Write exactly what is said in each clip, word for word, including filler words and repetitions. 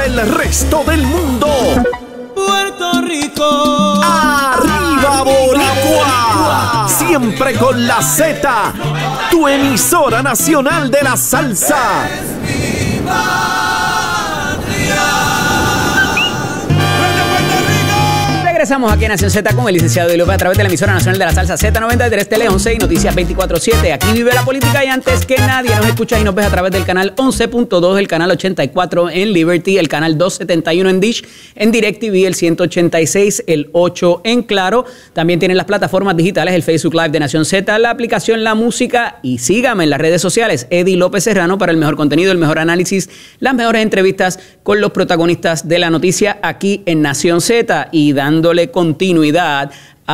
para el resto del mundo. Puerto Rico. ¡Arriba, Boricua! Siempre con la Z, tu emisora nacional de la salsa. Es mi patria. Regresamos aquí en Nación Z con el licenciado Eddie López a través de la emisora nacional de la salsa Z noventa y tres, Tele once y Noticias veinticuatro siete. Aquí vive la política y antes que nadie nos escuchas y nos ves a través del canal once punto dos, el canal ochenta y cuatro en Liberty, el canal doscientos setenta y uno en Dish, en DirecTV, el ciento ochenta y seis, el ocho en Claro. También tienen las plataformas digitales, el Facebook Live de Nación Z, la aplicación La Música y sígame en las redes sociales, Eddie López Serrano, para el mejor contenido, el mejor análisis, las mejores entrevistas con los protagonistas de la noticia aquí en Nación Z y dándole continuidad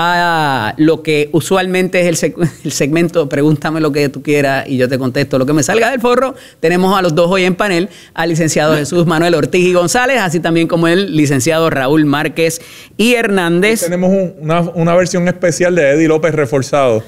a lo que usualmente es el, seg el segmento Pregúntame lo que tú quieras y yo te contesto lo que me salga del forro. Tenemos a los dos hoy en panel, al licenciado Jesús Manuel Ortiz y González, así también como el licenciado Raúl Márquez y Hernández. Tenemos un, una, una versión especial de Eddie López reforzado.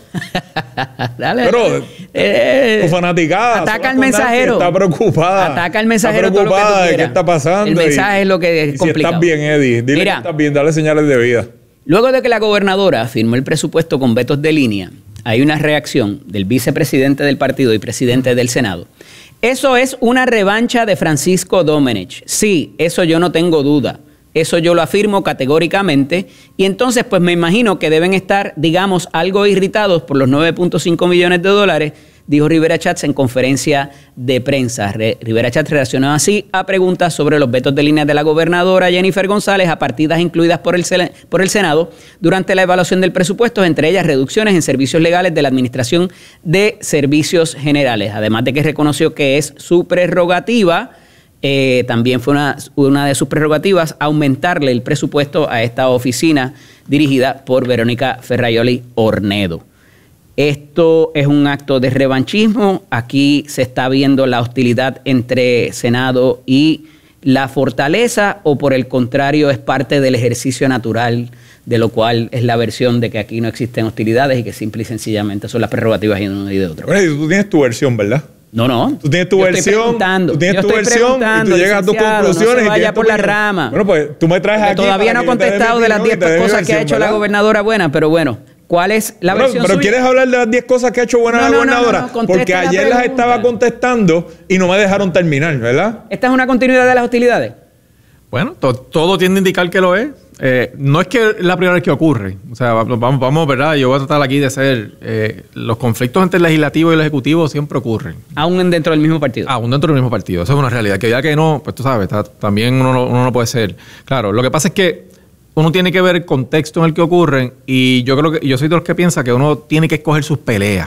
Dale, pero eh, tu fanaticada ataca al mensajero. Está preocupada. Ataca al mensajero. Está preocupada todo lo que tú de qué está pasando. El mensaje y, es lo que es y complicado. Si estás bien, Eddie, dile Mira, que estás bien, dale señales de vida. Luego de que la gobernadora firmó el presupuesto con vetos de línea, hay una reacción del vicepresidente del partido y presidente del Senado. Eso es una revancha de Francisco Domenech. Sí, eso yo no tengo duda. Eso yo lo afirmo categóricamente. Y entonces, pues me imagino que deben estar, digamos, algo irritados por los nueve punto cinco millones de dólares, dijo Rivera Chats en conferencia de prensa. Re Rivera Chats reaccionó así a preguntas sobre los vetos de línea de la gobernadora Jennifer González a partidas incluidas por el, por el Senado durante la evaluación del presupuesto, entre ellas reducciones en servicios legales de la Administración de Servicios Generales. Además de que reconoció que es su prerrogativa, eh, también fue una, una de sus prerrogativas aumentarle el presupuesto a esta oficina dirigida por Verónica Ferraioli Ornedo. Esto es un acto de revanchismo. Aquí se está viendo la hostilidad entre Senado y la fortaleza, o por el contrario es parte del ejercicio natural, de lo cual es la versión de que aquí no existen hostilidades y que simple y sencillamente son las prerrogativas de uno y de otro. Bueno, tú tienes tu versión, ¿verdad? No, no. Tú tienes tu yo versión, tú tienes tu versión y tú llegas a tus conclusiones. No se vaya y por la rama. Bueno, pues tú me traes Porque aquí. Todavía no ha contestado de las diez cosas que ha hecho la gobernadora buena, pero bueno. ¿Cuál es la pero, versión Pero suya? ¿quieres hablar de las diez cosas que ha hecho buena no, la no, gobernadora? No, no, no, porque ayer la las estaba contestando y no me dejaron terminar, ¿verdad? ¿Esta es una continuidad de las hostilidades? Bueno, to todo tiende a indicar que lo es. Eh, no es que es la primera vez que ocurre. O sea, vamos, vamos, ¿verdad? Yo voy a tratar aquí de ser... Eh, los conflictos entre el legislativo y el ejecutivo siempre ocurren. Aún dentro del mismo partido. Aún dentro del mismo partido. Eso es una realidad. Que ya que no, pues tú sabes, está, también uno, uno no puede ser. Claro, lo que pasa es que uno tiene que ver el contexto en el que ocurren, y yo creo que yo soy de los que piensa que uno tiene que escoger sus peleas.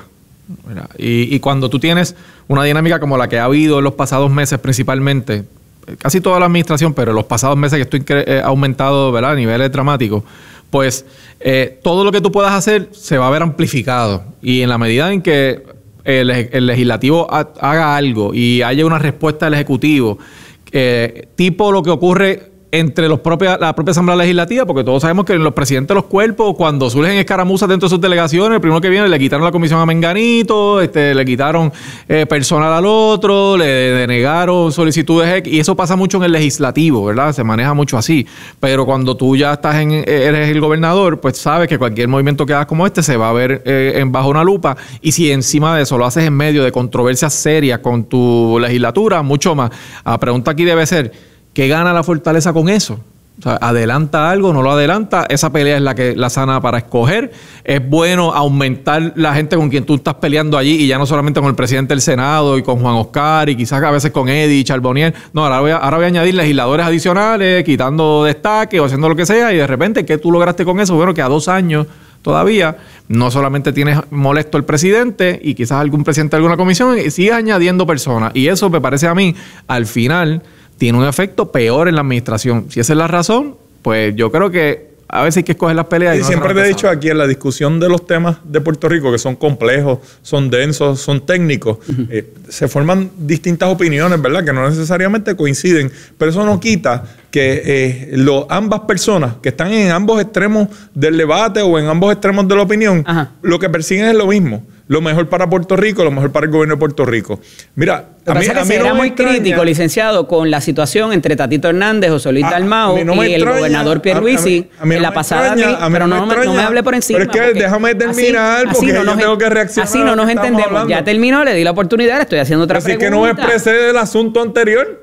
Y, y cuando tú tienes una dinámica como la que ha habido en los pasados meses principalmente, casi toda la administración, pero en los pasados meses que esto ha aumentado, ¿verdad?, a niveles dramáticos, pues eh, todo lo que tú puedas hacer se va a ver amplificado. Y en la medida en que el, el legislativo ha, haga algo y haya una respuesta del ejecutivo, eh, tipo lo que ocurre entre los propios, la propia Asamblea Legislativa, porque todos sabemos que los presidentes de los cuerpos, cuando surgen escaramuzas dentro de sus delegaciones, el primero que viene le quitaron la comisión a Menganito, este, le quitaron eh, personal al otro, le denegaron solicitudes, y eso pasa mucho en el legislativo, ¿verdad? Se maneja mucho así. Pero cuando tú ya estás en, eres el gobernador, pues sabes que cualquier movimiento que hagas como este se va a ver eh, en bajo una lupa, y si encima de eso lo haces en medio de controversias serias con tu legislatura, mucho más. La pregunta aquí debe ser: ¿qué gana la fortaleza con eso? O sea, ¿adelanta algo? ¿No lo adelanta? Esa pelea es la que la sana para escoger. Es bueno aumentar la gente con quien tú estás peleando allí, y ya no solamente con el presidente del Senado y con Juan Oscar y quizás a veces con Eddie y Charbonnier. No, ahora voy, a, ahora voy a añadir legisladores adicionales, quitando destaque o haciendo lo que sea, y de repente, ¿qué tú lograste con eso? Bueno, que a dos años todavía no solamente tienes molesto el presidente y quizás algún presidente de alguna comisión, y sigues añadiendo personas. Y eso me parece a mí, al final, tiene un efecto peor en la administración. Si esa es la razón, pues yo creo que a veces hay que escoger las peleas. Y, y no siempre te he dicho aquí en la discusión de los temas de Puerto Rico, que son complejos, son densos, son técnicos, uh-huh. eh, se forman distintas opiniones, ¿verdad?, que no necesariamente coinciden, pero eso no quita que eh, lo, ambas personas que están en ambos extremos del debate o en ambos extremos de la opinión, uh-huh. lo que persiguen es lo mismo. lo mejor para Puerto Rico, lo mejor para el gobierno de Puerto Rico. Mira, Lo que a mí, pasa es a que mí se no era me muy extraña, crítico, licenciado, con la situación entre Tatito Hernández, José Luis a- Dalmau a mí no me y el extraña, gobernador Pierluisi a mí- a mí no en la me pasada... extraña, a mí pero no me no, me, no me extraña. hable por encima. Pero es que porque déjame terminar, así, porque así no yo nos, tengo que reaccionar Así a no lo nos que estamos entendemos. hablando. Ya terminó, le di la oportunidad, le estoy haciendo otra Así pregunta. que no me expresé del asunto anterior.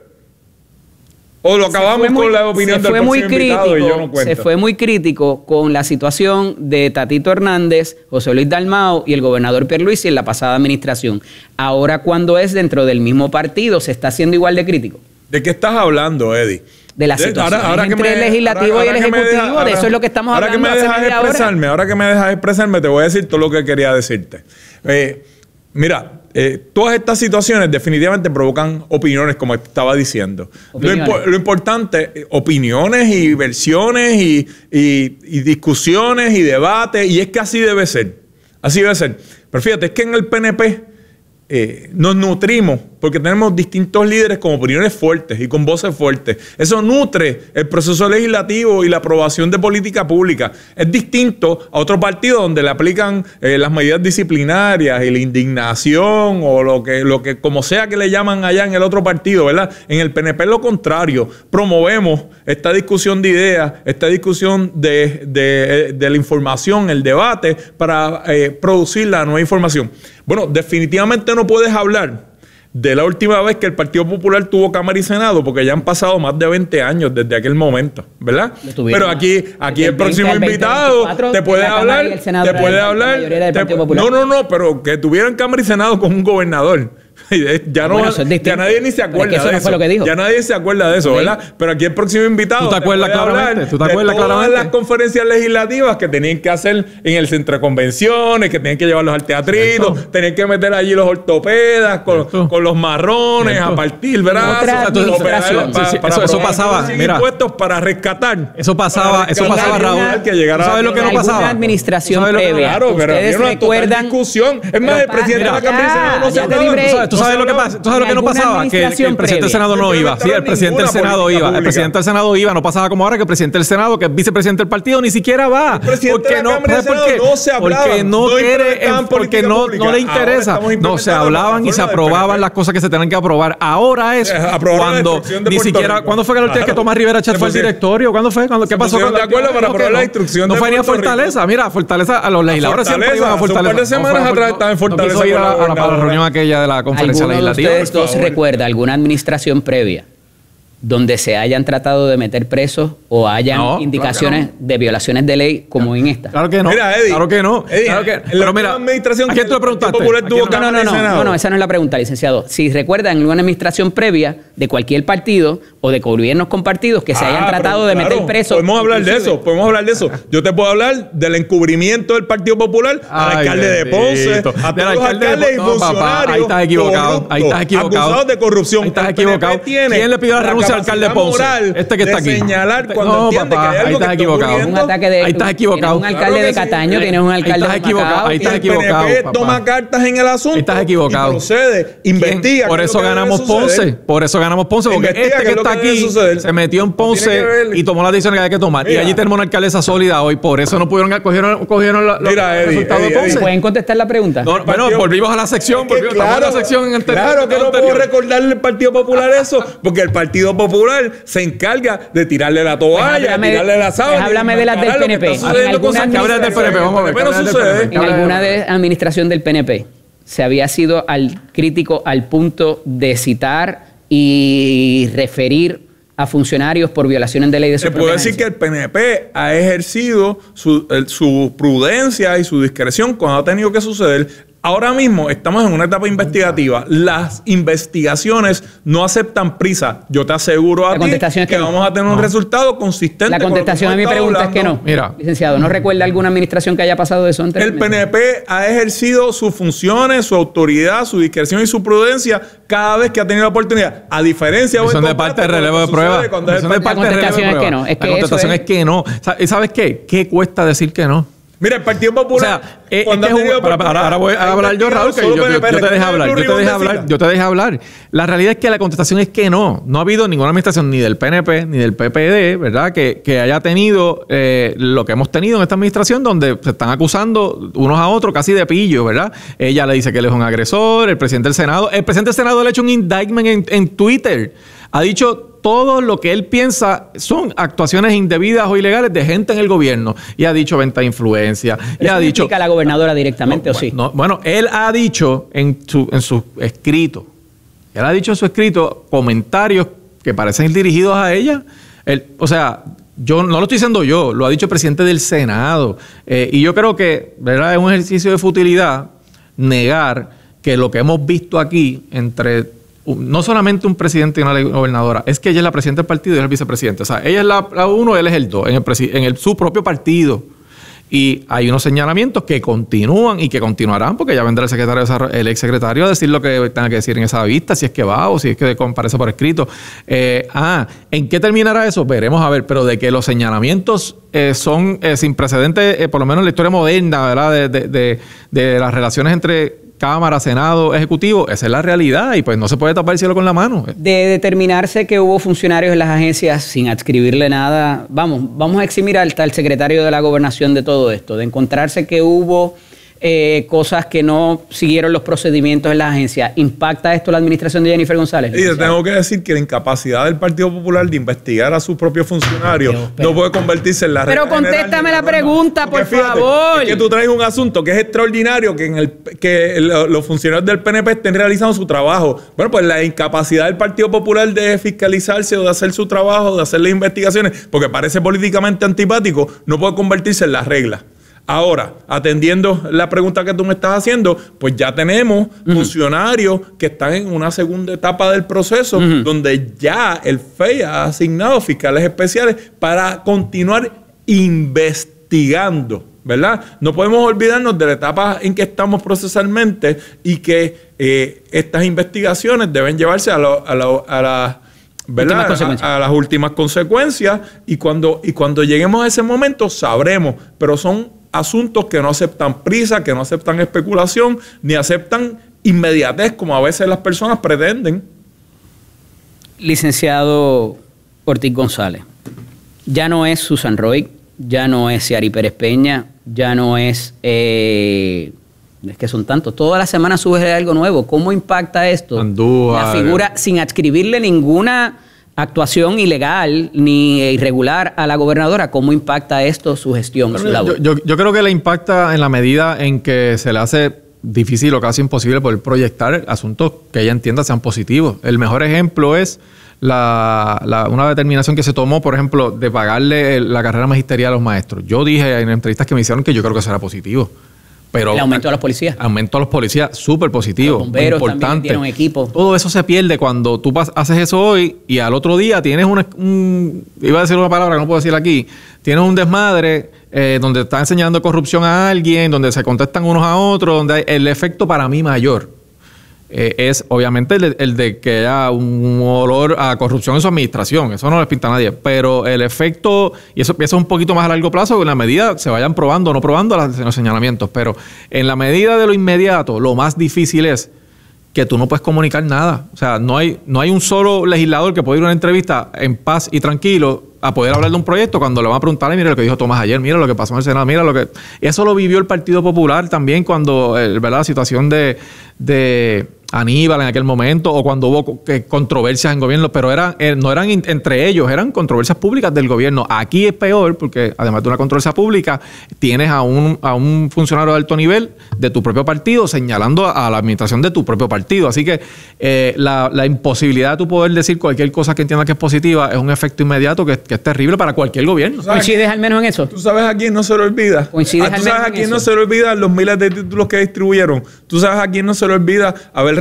O lo acabamos muy- con la opinión se del fue muy próximo invitado y yo no crítico, cuento. se fue muy crítico con la situación de Tatito Hernández, José Luis Dalmau y el gobernador Pierluisi en la pasada administración. Ahora, cuando es dentro del mismo partido, ¿se está haciendo igual de crítico? ¿De qué estás hablando, Eddie? De la situación entre el legislativo y el que me ejecutivo, deja- de eso es lo que estamos ahora hablando que me hace dejas media hora. expresarme, ahora que me dejas expresarme, te voy a decir todo lo que quería decirte. Eh, mira, eh, todas estas situaciones definitivamente provocan opiniones, como te estaba diciendo. Lo, Opiniones. impo- lo importante, eh, opiniones y versiones y, y- y discusiones y debates, y es que así debe ser. Así debe ser. Pero fíjate, es que en el P N P eh, nos nutrimos porque tenemos distintos líderes con opiniones fuertes y con voces fuertes. Eso nutre el proceso legislativo y la aprobación de política pública. Es distinto a otro partido donde le aplican eh, las medidas disciplinarias y la indignación o lo que, lo que, como sea que le llaman allá en el otro partido, ¿verdad? En el P N P es lo contrario. Promovemos esta discusión de ideas, esta discusión de, de, de la información, el debate, para eh, producir la nueva información. Bueno, definitivamente no puedes hablar de la última vez que el Partido Popular tuvo Cámara y Senado, porque ya han pasado más de veinte años desde aquel momento, ¿verdad? Lo tuvieron, Pero aquí, aquí desde el el próximo veinte al invitado veinticuatro, te puede la Cámara hablar, y el Senado te era puede la hablar. mayoría del te- Partido Popular. no, no, no, pero que tuvieran Cámara y Senado con un gobernador. Ya, no, Bueno, eso es distinto. ya nadie ni se Pero es acuerda que eso de no eso. fue lo que dijo. Ya nadie se acuerda de eso, Ok. ¿verdad? Pero aquí el próximo invitado ¿Tú te acuerdas puede hablar claramente? ¿Tú te de acuerdas todas claramente? las conferencias legislativas que tenían que hacer en el centro de convenciones, que tenían que llevarlos al teatrito, tenían que meter allí los ortopedas con, Cierto. con los marrones Cierto. a partir brazos, Otra para- administración. para- Sí, sí, para eso- eso aprobar pasaba, sin mira. impuestos para rescatar. Eso pasaba, Para eso rescatar pasaba, y Raúl. lograr que llegara ¿Sabes lo que a- no alguna pasaba? administración ¿Sabes lo que- previa. Claro, pero Ustedes había una total recuerdan- discusión. Es más, Pero el pa- presidente de la pero Cámara y ya, Senado no se ya te hablaba. libré. ¿Tú sabes, tú No sabes se lo que hablaba. pasa? ¿Tú sabes lo que no En alguna pasaba? Que, que el administración presidente del previa. Senado no Porque iba. no Sí, el estaba presidente del ninguna Senado política iba. El pública. presidente del Senado iba. No pasaba como ahora que el presidente del Senado, que es vicepresidente del partido, ni siquiera va. El presidente ¿Por qué de la no? Cámara y ¿Sabes por Senado qué? no se hablaban, Porque no no quiere, implementaban porque política no, pública. no le Ahora interesa. estamos No, se implementando hablaban y se la plataforma del aprobaban P N P. las cosas que se tenían que aprobar. Ahora es Eh, aprobaron la cuando instrucción de ni Puerto siquiera. Rico. ¿Cuándo fue que la última vez que Claro. Tomás Rivera Chat Se fue al pusieron- directorio? ¿Cuándo fue? ¿Cuándo- ¿Qué se pasó? pusieron con- de acuerdo para No, que aprobar no. la instrucción No de fue ni a Puerto Rico. Fortaleza. Mira, Fortaleza, a los legisladores siempre Fortaleza, iban a hace un Fortaleza. par de semanas No fue a atrás Fort- estaba en no quiso Fortaleza ir a con la la- a la- para la gobernadora. reunión aquella de la conferencia ¿Alguno de legislativa. ustedes por dos favor. recuerda alguna administración previa donde se hayan tratado de meter presos o hayan No, indicaciones claro de violaciones de ley como en esta? Claro que no. Mira, Eddie, claro que no. Eddie, Claro que, en la pero última mira, administración ¿a quién que tú le el Partido preguntaste? Popular ¿A tuvo quién No, no, no, Cámara y no, Senado? no, no, esa no es la pregunta, licenciado. Si recuerdan alguna administración previa de cualquier partido o de gobiernos compartidos que se hayan Ah, tratado pero de claro, meter presos. Podemos hablar de inclusive. eso, podemos hablar de eso. Yo te puedo hablar del encubrimiento del Partido Popular al Ay, alcalde de Ponce, bendito. a Del todos los alcalde de alcaldes y Ponce. No, papá, funcionarios. ahí estás equivocado, corruptos, ahí estás equivocado. Acusados de corrupción. Ahí estás El P N P equivocado. tiene ¿Quién le pidió la renuncia al alcalde de capacidad Ponce? moral Este que está de aquí. señalar cuando No, entiende papá, que hay ahí algo que estás está equivocado. ocurriendo. Un ataque de Ahí estás tienes equivocado. un alcalde Claro que de sí. Cataño, tienes un Ahí alcalde estás de equivocado, Macao. ahí Y estás el P N P equivocado, papá. toma cartas en el asunto. Ahí estás equivocado. Y procede, investiga. Por qué es eso lo que debe ganamos suceder. Ponce. Por eso ganamos Ponce. Porque Investiga este qué que es lo está que debe aquí suceder. se metió en No tiene que Ponce ver. y tomó las decisiones que había que tomar. Y Mira. allí tenemos una alcaldesa sólida hoy. Por eso no pudieron, cogieron, cogieron la- los Mira, Eddie, resultados Eddie, de Ponce. ¿Pueden contestar la pregunta? No, bueno, partido- volvimos a la sección. Es que volvimos, estamos en la sección en el claro que no puedo anterior. recordarle al Partido Popular eso, porque el Partido Popular se encarga de tirarle la toalla, Pues háblame- tirarle la sábana. pues háblame de las del P N P. Está sucediendo En con alguna Sánchez. Que hables del P N P, vamos a ver. En el P N P no que hables del sucede. P N P. En alguna de administración del P N P se había sido al crítico al punto de citar y referir a funcionarios por violaciones de ley de su Se puede decir que el P N P ha ejercido su, el- su prudencia y su discreción cuando ha tenido que suceder. Ahora mismo estamos en una etapa investigativa. Las investigaciones no aceptan prisa. Yo te aseguro a La ti contestación es que que no. vamos a tener un resultado consistente. La con lo que contestación a hemos mi estado pregunta es que no. hablando. Mira. Licenciado, ¿no recuerda alguna administración que haya pasado eso El anteriormente? P N P ha ejercido sus funciones, su autoridad, su discreción y su prudencia cada vez que ha tenido la oportunidad. A diferencia o en Son de contraste parte de con lo relevo que de prueba. sucede cuando es el Son de Partido- parte de relevo de contestación es que prueba. no, es que La contestación eso es que no. Sa- ¿Y sabes qué? ¿Qué cuesta decir que no? Mira, el Partido O Popular. sea, es, cuando es ha que tenido es un- para- para- ahora voy a hablar yo, Raúl, que yo, yo- yo te dejé hablar, yo te dejé hablar, yo te dejé hablar. La realidad es que la contestación es que no. No ha habido ninguna administración ni del P N P ni del P P D, ¿verdad? Que, que haya tenido eh, lo que hemos tenido en esta administración, donde se están acusando unos a otros casi de pillo, ¿verdad? Ella le dice que él es un agresor, el presidente del Senado. El presidente del Senado le ha hecho un indictment en, en Twitter. Ha dicho todo lo que él piensa son actuaciones indebidas o ilegales de gente en el gobierno. Y ha dicho venta de influencia. Y ha dicho... ¿Critica a la gobernadora directamente No, o sí? no, bueno, él ha dicho en su, en su escrito, él ha dicho en su escrito comentarios que parecen dirigidos a ella. Él, o sea, yo no lo estoy diciendo yo, lo ha dicho el presidente del Senado. Eh, y yo creo que, ¿verdad?, es un ejercicio de futilidad negar que lo que hemos visto aquí entre no solamente un presidente y una gobernadora, es que ella es la presidenta del partido y él es el vicepresidente. O sea, ella es la, la uno, él es el dos, en, el, en el, su propio partido. Y hay unos señalamientos que continúan y que continuarán, porque ya vendrá el secretario de Desarrollo, el ex secretario a decir lo que tenga que decir en esa vista, si es que va o si es que comparece por escrito. Eh, ah, ¿en qué terminará eso? Veremos a ver, pero de que los señalamientos eh, son eh, sin precedentes, eh, por lo menos en la historia moderna, ¿verdad?, de, de, de, de las relaciones entre Cámara, Senado, Ejecutivo, esa es la realidad y pues no se puede tapar el cielo con la mano. De determinarse que hubo funcionarios en las agencias sin adscribirle nada, vamos, vamos a eximir al, al secretario de la Gobernación de todo esto, de encontrarse que hubo eh, cosas que no siguieron los procedimientos en las agencias. ¿Impacta esto la administración de Jennifer González? Y yo tengo que decir que la incapacidad del Partido Popular de investigar a sus propios funcionarios Dios, pero- no puede convertirse en la Pero regla general contéstame ni la norma. pregunta, Porque por favor. Es que tú traes un asunto que es extraordinario, que, en el, que lo- los funcionarios del P N P estén realizando su trabajo. Bueno, pues la incapacidad del Partido Popular de fiscalizarse o de hacer su trabajo, de hacer las investigaciones, porque parece políticamente antipático, no puede convertirse en la regla. Ahora, atendiendo la pregunta que tú me estás haciendo, pues ya tenemos uh-huh. funcionarios que están en una segunda etapa del proceso, uh-huh. donde ya el F E I ha asignado fiscales especiales para continuar investigando, ¿verdad? No podemos olvidarnos de la etapa en que estamos procesalmente y que eh, estas investigaciones deben llevarse a, lo, a, lo, a las... ¿verdad? A, a las últimas consecuencias y cuando, y cuando lleguemos a ese momento sabremos, pero son asuntos que no aceptan prisa, que no aceptan especulación, ni aceptan inmediatez como a veces las personas pretenden. Licenciado Ortiz González, ya no es Susan Roig, ya no es Ciari Pérez Peña, ya no es... Eh, es que son tantos. Toda la semana sube algo nuevo. ¿Cómo impacta esto? Andújar. La figura, sin adscribirle ninguna actuación ilegal ni irregular a la gobernadora, ¿cómo impacta esto su gestión, su labor? Yo, yo, yo creo que le impacta en la medida en que se le hace difícil o casi imposible poder proyectar asuntos que ella entienda sean positivos. El mejor ejemplo es la, la, una determinación que se tomó, por ejemplo, de pagarle la carrera magisterial a los maestros. Yo dije en entrevistas que me hicieron que yo creo que será positivo. Pero el aumento a los policías. Aumento a los policías, súper positivo. Los bomberos importante. también tienen un equipo. Todo eso se pierde cuando tú haces eso hoy y al otro día tienes una, un... Iba a decir una palabra que no puedo decir aquí. Tienes un desmadre eh, donde están enseñando corrupción a alguien, donde se contestan unos a otros, donde hay el efecto para mí mayor. Eh, es obviamente el, el de que haya un olor a corrupción en su administración. Eso no les pinta a nadie. Pero el efecto, y eso empieza un poquito más a largo plazo, en la medida se vayan probando o no probando las, los señalamientos. Pero en la medida de lo inmediato, lo más difícil es que tú no puedes comunicar nada. O sea, no hay, no hay un solo legislador que pueda ir a una entrevista en paz y tranquilo a poder hablar de un proyecto cuando le van a preguntar, mira lo que dijo Tomás ayer, mira lo que pasó en el Senado, mira lo que... Eso lo vivió el Partido Popular también cuando, eh, ¿verdad? La situación de... de Aníbal en aquel momento, o cuando hubo controversias en gobierno, pero eran, no eran entre ellos, eran controversias públicas del gobierno. Aquí es peor, porque además de una controversia pública, tienes a un, a un funcionario de alto nivel de tu propio partido señalando a la administración de tu propio partido. Así que eh, la, la imposibilidad de tu poder decir cualquier cosa que entiendas que es positiva es un efecto inmediato que, que es terrible para cualquier gobierno. ¿Coincides al menos en eso? ¿Tú sabes a quién no se lo olvida? ¿Coincides ¿Tú al sabes menos a en quién eso? no se le olvida los miles de títulos que distribuyeron? ¿Tú sabes a quién no se le olvida haber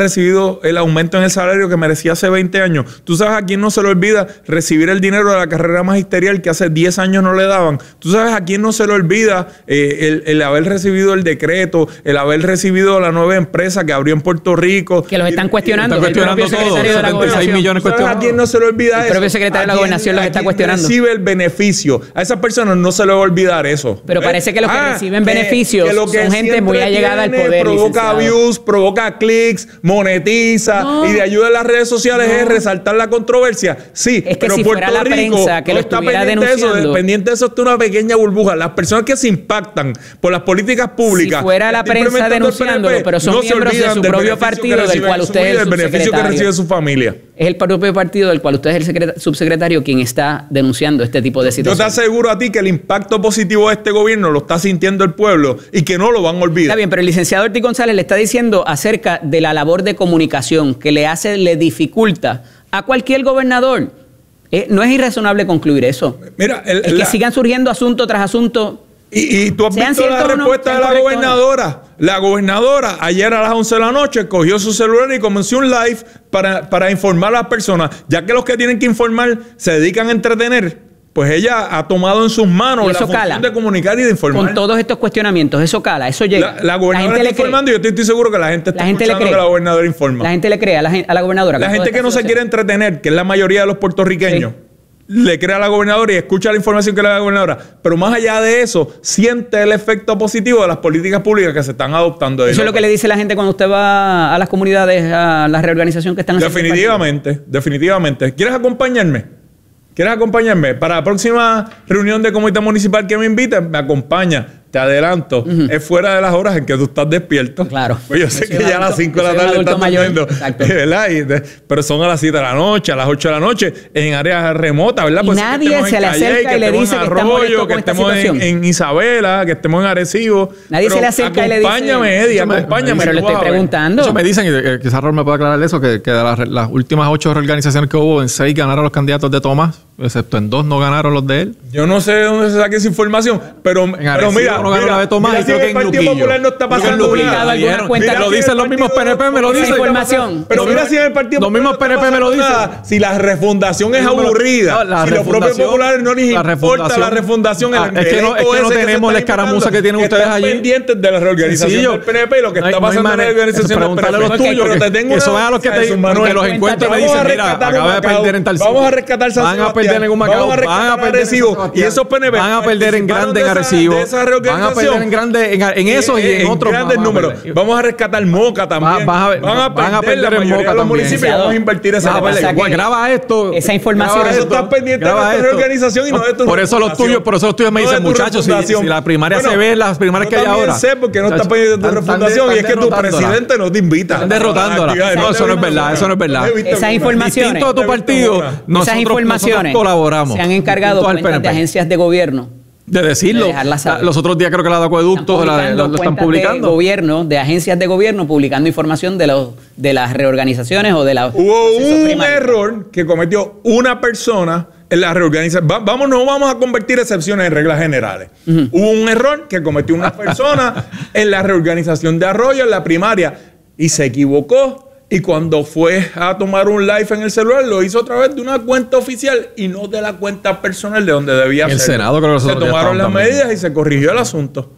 recibido el aumento en el salario que merecía hace veinte años. Tú sabes a quién no se le olvida recibir el dinero de la carrera magisterial que hace diez años no le daban. Tú sabes a quién no se le olvida eh, el, el haber recibido el decreto, el haber recibido la nueva empresa que abrió en Puerto Rico. Que los están cuestionando. Están cuestionando todo. setenta y seis millones cuestionados. ¿A quién no se le olvida eso? El propio secretario de la Gobernación los está cuestionando. Recibe el beneficio. A esas personas no se les va a olvidar eso. Pero parece que los que ah, reciben que, beneficios que lo que son gente muy allegada al poder. Provoca views, provoca clics, monetiza no. y de ayuda en las redes sociales no. es resaltar la controversia. Sí, es que pero si Puerto fuera la Rico prensa que no lo está estuviera pendiente de denunciando. eso. Pendiente de eso está una pequeña burbuja. Las personas que se impactan por las políticas públicas. Si fuera la prensa denunciándolo, pero son no miembros de su del propio partido del cual usted es el el beneficio que recibe su familia. Es el propio partido del cual usted es el subsecretario quien está denunciando este tipo de situaciones. Yo te aseguro a ti que el impacto positivo de este gobierno lo está sintiendo el pueblo y que no lo van a olvidar. Está bien, pero el licenciado Ortiz González le está diciendo acerca de la labor de comunicación que le hace, le dificulta a cualquier gobernador. Eh, no es irrazonable concluir eso. Mira, el, el que la... sigan surgiendo asunto tras asunto. Y, y tú has visto la respuesta no, de la gobernadora. La gobernadora ayer a las once de la noche cogió su celular y comenzó un live para, para informar a las personas. Ya que los que tienen que informar se dedican a entretener, pues ella ha tomado en sus manos la función cala. de comunicar y de informar. Con todos estos cuestionamientos, eso cala, eso llega. La, la gobernadora la está informando y yo estoy, estoy seguro que la gente está la gente escuchando que la gobernadora informa. La gente le cree a la, a la gobernadora. La gente que no se quiere entretener, que es la mayoría de los puertorriqueños. Sí. Le cree a la gobernadora y escucha la información que le da la gobernadora. Pero más allá de eso, siente el efecto positivo de las políticas públicas que se están adoptando. Eso es lo que le dice la gente cuando usted va a las comunidades, a la reorganización que están haciendo. Definitivamente, definitivamente. ¿Quieres acompañarme? ¿Quieres acompañarme? Para la próxima reunión de comité municipal que me inviten, me acompaña. Te adelanto, uh-huh. es fuera de las horas en que tú estás despierto. Claro. Pues yo sé yo que ya adulto, a las cinco de la tarde estás durmiendo. ¿Verdad? Y de, pero son a las siete de la noche, a las ocho de la noche, en áreas remotas, ¿verdad? Pues nadie se le acerca que y le dice que estamos Arroyo, que estemos en, en Isabela, que estemos en Arecibo. Nadie pero se le acerca y le dice... Acompáñame, Eddie, acompáñame. Pero le estoy preguntando. Eso me dicen, y quizás Rol me pueda aclarar eso, que, que de las, las últimas ocho organizaciones que hubo, en seis ganaron los candidatos de Tomás, excepto en dos no ganaron los de él. Yo no sé de dónde se saca esa información, pero, pero mira, no ganó la de Tomás. Mira, si el Partido Popular no está pasando nada. Mira, lo dicen los mismos P N P, me lo dicen. Información. Pero mira si en el Partido Popular los mismos P N P me lo dicen. Si la refundación es aburrida, si los propios populares no les importa la refundación, es que no tenemos la escaramuza que tienen ustedes allí. Están pendientes de la reorganización del P N P y lo que está pasando en la reorganización del P N P. Preguntarle a los tuyos, que eso es a los que los encuentros me dicen, mira, acaba de perder en tal sitio. Vamos a rescatar San Sebastián. Van a perder en un Macao. Van a perder Arecibo. Y esos P N P van a perder en grande en Arecibo. Van a perder en grande en eso y en otros grandes números. Vamos a rescatar Moca también. Van a, van a perder en Moca los municipios. Vamos a invertir esa graba esto. Esa información. Eso está pendiente de nuestra reorganización y no de tu Por eso los tuyos, por eso los tuyos me dicen, muchachos, si la primaria se ve, las primarias que hay ahora. sé porque no está pendiente de tu refundación y es que tu presidente no te invita. Están derrotándola. No, eso no es verdad, eso no es verdad. Esas informaciones. Distinto a tu partido, esas informaciones colaboramos. Se han encargado cuentas de agencias de gobierno. De decirlo. De los otros días creo que la de Acueducto la, lo, lo están publicando. De gobierno, de agencias de gobierno publicando información de, los, de las reorganizaciones o de la... Hubo un primarios. error que cometió una persona en la reorganización. Va, vamos, no vamos a convertir excepciones en reglas generales. Uh-huh. Hubo un error que cometió una persona en la reorganización de Arroyo en la primaria y se equivocó. Y cuando fue a tomar un live en el celular, lo hizo a través de una cuenta oficial y no de la cuenta personal de donde debía ser. El Senado creo que se tomaron las medidas también. Y se corrigió el asunto.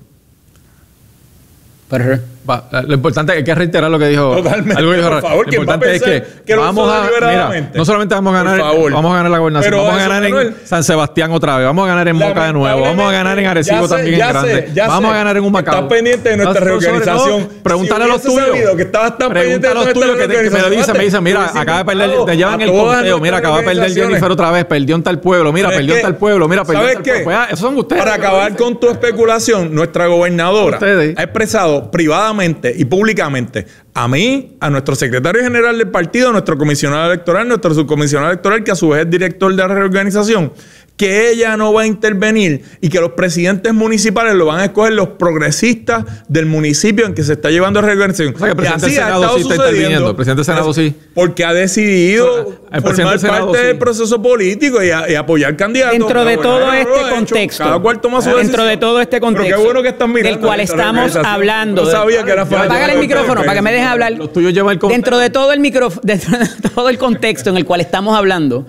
Pero va, lo importante es que reiterar lo que dijo. Totalmente. Algo que dijo, por favor, lo importante es que, que vamos a mira, no solamente vamos a ganar, vamos a ganar la gobernación, pero vamos a ganar en Manuel, San Sebastián otra vez, vamos a ganar en Moca de nuevo, vamos a ganar en Arecibo sé, también en grande, sé, vamos sé, a ganar en Humacao. Estás pendiente de nuestra reorganización. No, pregúntale si a los tuyos. Que estabas tan pendiente a los tuyos que, que me dicen, me dicen, mira, acaba de perder, te llevan el conteo, mira, acaba de perder Jennifer otra vez, perdió en tal pueblo, mira, perdió en tal pueblo, mira, perdió en tal pueblo. Esos son ustedes. Para acabar con tu especulación, nuestra gobernadora ha expresado privadamente y públicamente a mí, a nuestro secretario general del partido, a nuestro comisionado electoral, nuestro subcomisionado electoral, que a su vez es director de la reorganización, que ella no va a intervenir y que los presidentes municipales lo van a escoger los progresistas del municipio en que se está llevando la reorganización. O sea, que el presidente del Senado sí está interviniendo. El presidente del Senado sí. Porque ha decidido o sea, formar parte sí. del proceso político y, a, y apoyar candidatos. Dentro de todo bueno, este hecho, contexto. Cada cual toma su Dentro decisión. de todo este contexto. Pero qué bueno que están mirando. Del cual estamos hablando. No sabía que era fácil. Apágale el micrófono para que me dejes hablar. Los tuyos llevan el contexto. Dentro de todo el micrófono, dentro de todo el contexto en el cual estamos hablando,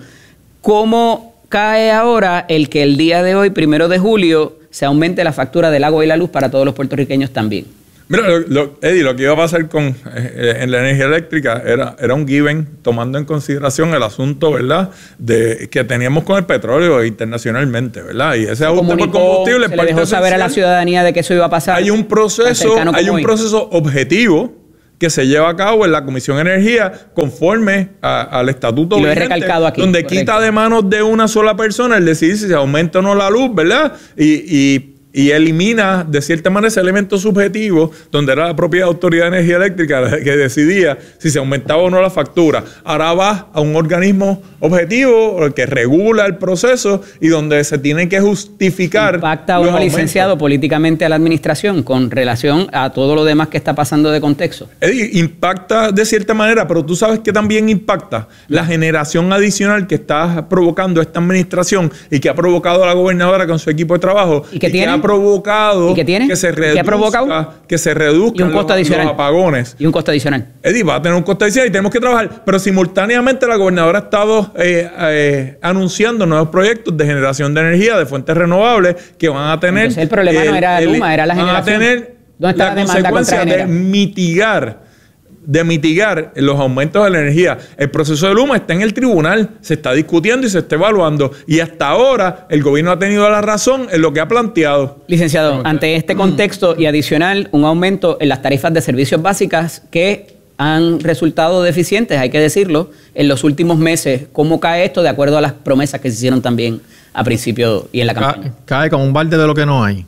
¿cómo cae ahora el que el día de hoy, primero de julio, se aumente la factura del agua y la luz para todos los puertorriqueños también? Mira, lo, lo, Eddie, lo que iba a pasar con, eh, en la energía eléctrica era, era un given, tomando en consideración el asunto, ¿verdad?, de que teníamos con el petróleo internacionalmente, ¿verdad? Y ese ajuste por combustible... Se le dejó saber a la ciudadanía de que eso iba a pasar. Hay un proceso, hay un proceso objetivo que se lleva a cabo en la Comisión de Energía conforme a, al estatuto y lo he vigente, recalcado aquí, donde correcto. quita de manos de una sola persona el decidir si se aumenta o no la luz, ¿verdad? Y, y, y elimina de cierta manera ese elemento subjetivo donde era la propia Autoridad de Energía Eléctrica que decidía si se aumentaba o no la factura. Ahora va a un organismo objetivo que regula el proceso y donde se tiene que justificar. ¿Impacta o no, licenciado, políticamente a la administración con relación a todo lo demás que está pasando de contexto? Eddie, impacta de cierta manera, pero tú sabes que también impacta la generación adicional que está provocando esta administración y que ha provocado la gobernadora con su equipo de trabajo. ¿Y que y tiene? Que ha provocado ¿Y que tiene? que se reduzca, ¿Qué ha provocado? que se reduzcan Y un costo los, adicional. los apagones. Y un costo adicional. Eddie, va a tener un costo adicional y tenemos que trabajar, pero simultáneamente la gobernadora ha estado eh, eh, anunciando nuevos proyectos de generación de energía de fuentes renovables que van a tener... Entonces el problema el, no era el, Luma, era la generación. Van a tener ¿Dónde está la, la demanda consecuencia contra de genera? mitigar de mitigar los aumentos de la energía. El proceso de Luma está en el tribunal, se está discutiendo y se está evaluando. Y hasta ahora el gobierno ha tenido la razón en lo que ha planteado. Licenciado, ante este contexto y adicional, un aumento en las tarifas de servicios básicas que han resultado deficientes, hay que decirlo, en los últimos meses. ¿Cómo cae esto de acuerdo a las promesas que se hicieron también a principio y en la campaña? Ca- cae como un balde de lo que no hay.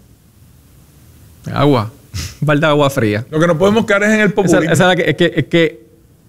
Agua. Un balde de agua fría. Lo que no podemos caer es en el populismo. Esa, esa es, la que, es, que, es que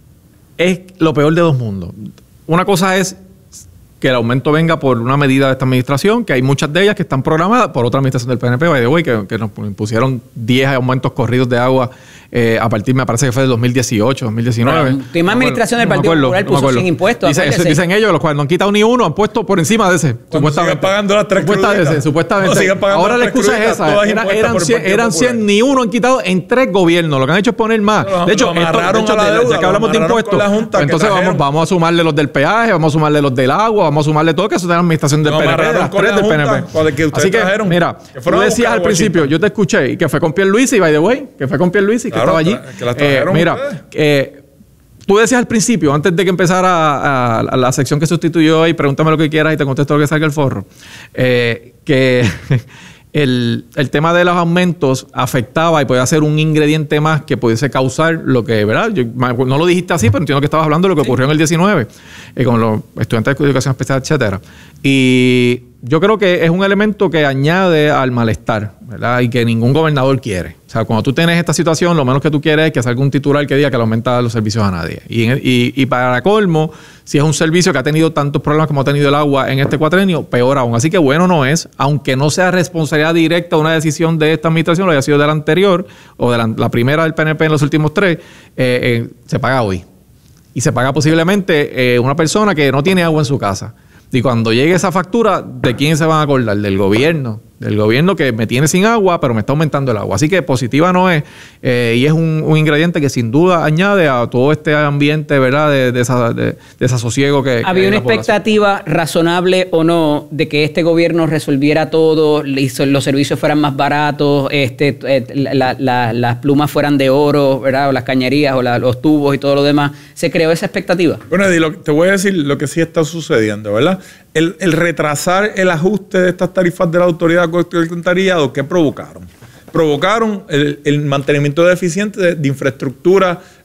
es lo peor de dos mundos. Una cosa es que el aumento venga por una medida de esta administración, que hay muchas de ellas que están programadas por otra administración del P N P, by the way, que, que nos impusieron diez aumentos corridos de agua eh, a partir, me parece que fue de dos mil dieciocho, dos mil diecinueve. La última administración del Partido Popular puso sin impuestos. Dice, eso, dicen ellos, los cuales no han quitado ni uno, han puesto por encima de ese. Cuando sigan pagando las tres supuestamente, cruditas. supuestamente. No, ahora la excusa es esa. Era, eran cien, eran cien, ni uno han quitado en tres gobiernos. Lo que han hecho es poner más. No, de hecho, lo esto, de hecho a la deuda, ya que hablamos de impuestos, junta, entonces vamos, vamos a sumarle los del peaje, vamos a sumarle los del agua, vamos a sumarle todo, que eso de la administración del Lo P N P, de las con tres la del P N junta, P. con el que ustedes Así que, trajeron, mira, que tú fueron a decías buscar al a principio, Washington. yo te escuché, y que fue con Pierluisi, by the way, que fue con Pierluisi, que Claro, estaba allí. que las Eh, trajeron mira, ustedes. eh, tú decías al principio, antes de que empezara a, a- a la sección que sustituyó y pregúntame lo que quieras y te contesto lo que salga el forro, eh, que el, el tema de los aumentos afectaba y podía ser un ingrediente más que pudiese causar lo que, ¿verdad? Yo- no lo dijiste así, pero entiendo que estabas hablando de lo que ocurrió en el diecinueve, eh, con los estudiantes de educación especial, etcétera. Y yo creo que es un elemento que añade al malestar, ¿verdad? Y que ningún gobernador quiere. O sea, cuando tú tienes esta situación, lo menos que tú quieres es que salga un titular que diga que le aumenta los servicios a nadie. Y, en- y, y para colmo, si es un servicio que ha tenido tantos problemas como ha tenido el agua en este cuatrenio, peor aún. Así que bueno no es, aunque no sea responsabilidad directa de una decisión de esta administración, lo haya sido de la anterior o de la, la primera del P N P en los últimos tres, eh, eh, se paga hoy. Y se paga posiblemente eh, una persona que no tiene agua en su casa. Y cuando llegue esa factura, ¿de quién se van a acordar? Del gobierno. Del gobierno que me tiene sin agua, pero me está aumentando el agua. Así que positiva no es. Eh, y es un, un ingrediente que sin duda añade a todo este ambiente, ¿verdad? De, de, esa, de, de desasosiego que... ¿Había que una hay en la población. expectativa razonable o no de que este gobierno resolviera todo, hizo- los servicios fueran más baratos, este, eh, la- la- las plumas fueran de oro, ¿verdad? O las cañerías o la- los tubos y todo lo demás? ¿Se creó esa expectativa? Bueno, Eddie, lo- te voy a decir lo que sí está sucediendo, ¿verdad? El, el retrasar el ajuste de estas tarifas de la Autoridad de Alcantarillado, ¿qué provocaron? Provocaron el, el mantenimiento deficiente de, de infraestructura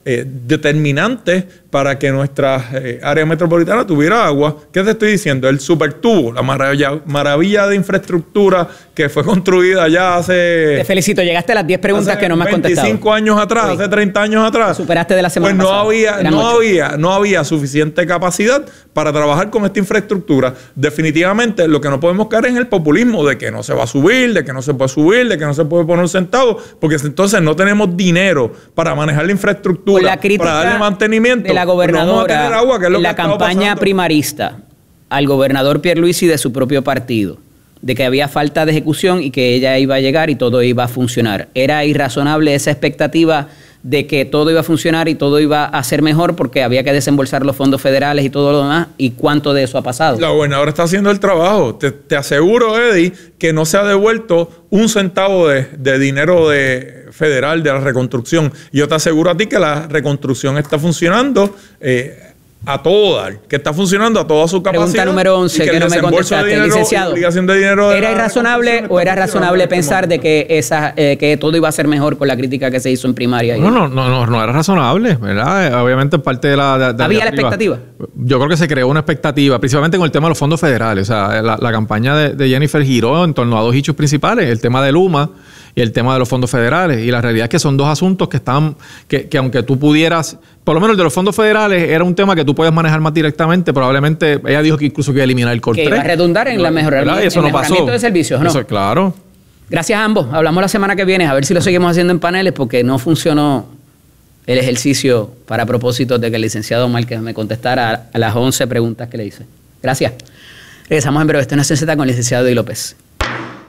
eh, determinantes para que nuestra eh, área metropolitana tuviera agua. ¿Qué te estoy diciendo? El supertubo, la maravilla, maravilla de infraestructura que fue construida ya hace... Te felicito, llegaste a las diez preguntas que no me has contestado. veinticinco años atrás, Hoy. hace treinta años atrás. Superaste de la semana Pues no pasada. había, Eran no ocho. había, no había suficiente capacidad para trabajar con esta infraestructura. Definitivamente lo que no podemos caer es en el populismo de que no se va a subir, de que no se puede subir, de que no se puede poner un centavo, porque entonces no tenemos dinero para manejar la infraestructura, Con la crítica para darle mantenimiento. de la pues no vamos a gobernadora, tener agua, que es lo en que la ha estado campaña pasando. primarista al gobernador Pierluisi de su propio partido, de que había falta de ejecución y que ella iba a llegar y todo iba a funcionar. Era irrazonable esa expectativa de que todo iba a funcionar y todo iba a ser mejor porque había que desembolsar los fondos federales y todo lo demás. ¿Y cuánto de eso ha pasado? La gobernadora está haciendo el trabajo. Te, te aseguro, Eddie, que no se ha devuelto un centavo de, de dinero de federal de la reconstrucción. Y yo te aseguro a ti que la reconstrucción está funcionando eh, a todo dar, que está funcionando a toda su capacidad. Pregunta número once, y que, el no me desembolso de contestaste, dinero y licenciado. obligación de dinero de ¿Era la irrazonable reconstrucción o era está razonable funcionando en este pensar de momento? que esa eh, que todo iba a ser mejor con la crítica que se hizo en primaria? No, no, no, no, no era razonable, ¿verdad? Eh, Obviamente parte de la... de- de ¿Había la arriba. expectativa? Yo creo que se creó una expectativa, principalmente con el tema de los fondos federales. O sea, la, la campaña de, de Jennifer giró en torno a dos hechos principales, el tema de Luma y el tema de los fondos federales. Y la realidad es que son dos asuntos que están, que, que aunque tú pudieras, por lo menos el de los fondos federales era un tema que tú puedes manejar más directamente, probablemente ella dijo que incluso que iba a eliminar el Que Cortés. iba a redundar en la mejora- ¿verdad? Y eso en no pasó. mejoramiento de servicios, ¿no? Eso, claro. Gracias a ambos. Hablamos la semana que viene. A ver si lo seguimos haciendo en paneles porque no funcionó el ejercicio para propósito de que el licenciado Márquez me contestara a las once preguntas que le hice. Gracias. Regresamos en breve. Esto es Nación Z con el licenciado Eddie López.